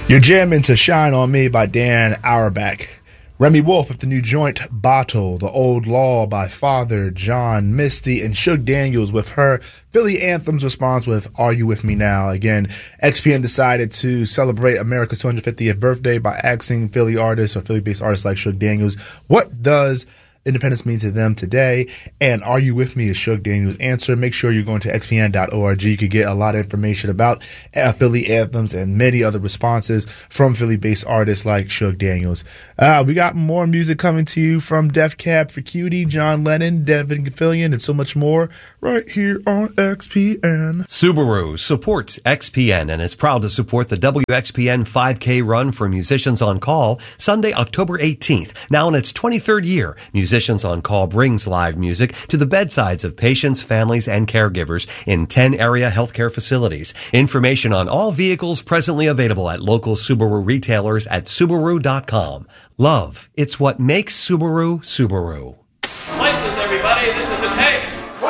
You're jamming to Shine On Me by Dan Auerbach. Remy Wolf with the new joint Bottle, The Old Law by Father John Misty, and Suge Daniels with her Philly Anthems response with Are You With Me Now? Again, XPN decided to celebrate America's 250th birthday by asking Philly artists or Philly-based artists like Suge Daniels, what does independence mean to them today? And Are You With Me is Suge Daniels' answer. Make sure you're going to xpn.org. You could get a lot of information about Philly anthems and many other responses from Philly-based artists like Suge Daniels. We got more music coming to you from Def Cab for Cutie, John Lennon, Devin Gilfillian, and so much more right here on XPN. Subaru supports XPN and is proud to support the WXPN 5K run for Musicians on Call Sunday, October 18th. Now in its 23rd year, Musicians on Call brings live music to the bedsides of patients, families, and caregivers in 10 area healthcare facilities. Information on all vehicles presently available at local Subaru retailers at Subaru.com. Love, it's what makes Subaru, Subaru. License, everybody. This is a tape.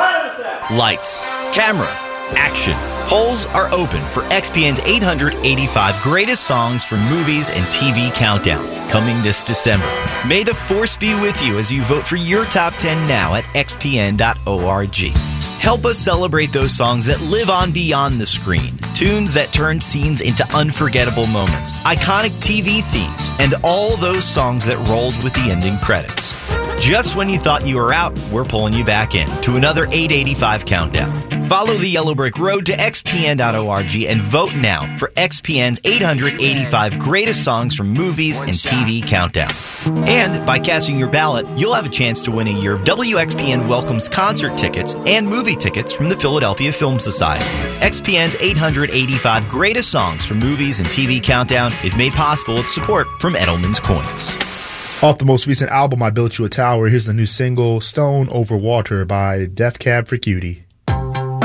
Lights, camera, action. Polls are open for XPN's 885 greatest songs from movies and TV countdown, coming this December. May the force be with you as you vote for your top 10 now at xpn.org. Help us celebrate those songs that live on beyond the screen, tunes that turn scenes into unforgettable moments, iconic TV themes, and all those songs that rolled with the ending credits. Just when you thought you were out, we're pulling you back in to another 885 countdown. Follow the yellow brick road to xpn.org and vote now for XPN's 885 greatest songs from movies and TV countdown. And by casting your ballot, you'll have a chance to win a year of WXPN Welcomes concert tickets and movie tickets from the Philadelphia Film Society. XPN's 885 greatest songs from movies and TV countdown is made possible with support from Edelman's Coins. Off the most recent album, I Built You a Tower, here's the new single, Stone Over Water by Def Cab for Cutie.